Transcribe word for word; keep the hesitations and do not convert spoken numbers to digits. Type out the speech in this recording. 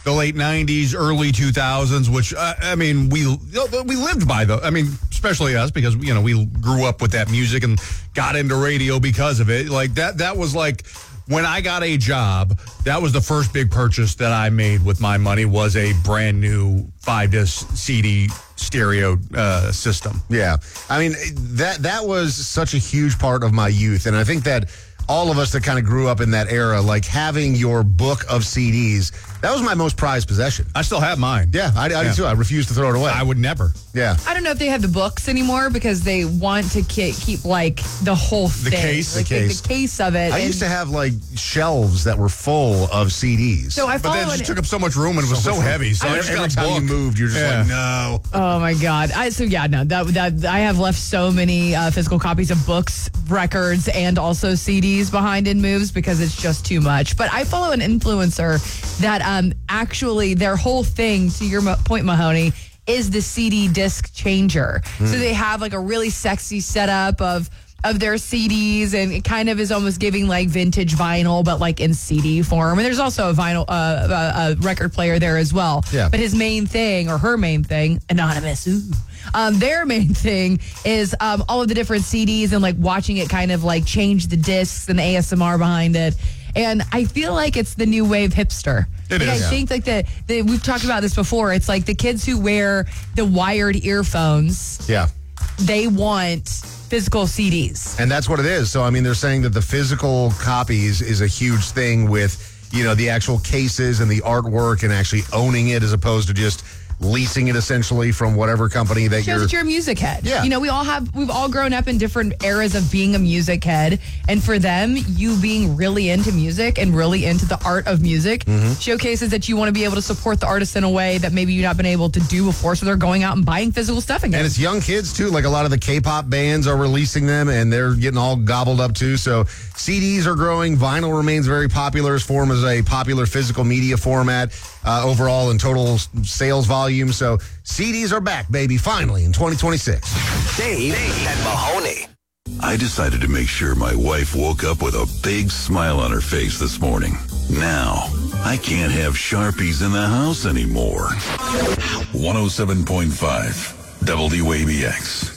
the late nineties, early two thousands, which, uh, I mean, we we lived by those. I mean, especially us, because, you know, we grew up with that music and got into radio because of it. Like, that, that was like, when I got a job, that was the first big purchase that I made with my money, was a brand new five-disc C D stereo uh, system. Yeah. I mean, that that was such a huge part of my youth. And I think that all of us that kind of grew up in that era, like having your book of C Ds, that was my most prized possession. I still have mine. Yeah, I, I yeah. do too. I refuse to throw it away. I would never. Yeah. I don't know if they have the books anymore because they want to ke- keep like the whole The thing. case? Like, The case. The case of it. I And used to have like shelves that were full of C Ds. So I But follow that just an- took up so much room and it was So so, much room. heavy. So I, every just every got a time you book. moved, you're just Yeah. like, no. Oh my God! I, so yeah, no, that that I have left so many uh, physical copies of books, records, and also C Ds behind in moves because it's just too much. But I follow an influencer that um actually their whole thing, to your mo- point, Mahoney, is the C D disc changer. Mm. So they have like a really sexy setup of. of their C Ds, and it kind of is almost giving like vintage vinyl, but like in C D form. And there's also a vinyl, uh, a, a record player there as well. Yeah. But his main thing, or her main thing, anonymous, ooh, um, their main thing is um, all of the different C Ds and like watching it kind of like change the discs and the A S M R behind it. And I feel like it's the new wave hipster. It like is. I think like the, the we've talked about this before. It's like the kids who wear the wired earphones. Yeah. They want physical C Ds. And that's what it is. So, I mean, they're saying that the physical copies is a huge thing with, you know, the actual cases and the artwork and actually owning it as opposed to just leasing it essentially from whatever company that Shows you're. that you're a music head. Yeah. You know, we all have, we've all grown up in different eras of being a music head. And for them, you being really into music and really into the art of music Mm-hmm. showcases that you want to be able to support the artist in a way that maybe you've not been able to do before. So they're going out and buying physical stuff again. And it's young kids too. Like a lot of the K-pop bands are releasing them and they're getting all gobbled up too. So C Ds are growing. Vinyl remains very popular as form as a popular physical media format uh, overall in total s- sales volume. So C Ds are back, baby, finally in twenty twenty-six. Dave, Dave and Mahoney. I decided to make sure my wife woke up with a big smile on her face this morning. Now, I can't have Sharpies in the house anymore. one oh seven point five W A B X.